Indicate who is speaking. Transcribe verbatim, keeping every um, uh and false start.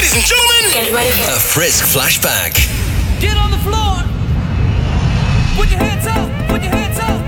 Speaker 1: Ladies and gentlemen, get ready for a Frisk flashback.
Speaker 2: Get on the floor. Put your hands up. Put your hands up.